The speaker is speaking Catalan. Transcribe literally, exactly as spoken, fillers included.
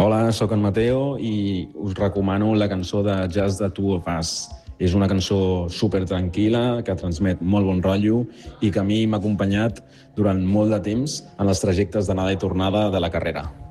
Hola, sóc en Mateo i us recomano la cançó de Just the Two of Us. És una cançó super tranquil·la, que transmet molt bon rotllo i que a mi m'ha acompanyat durant molt de temps en els trajectes d'anada i tornada de la carrera.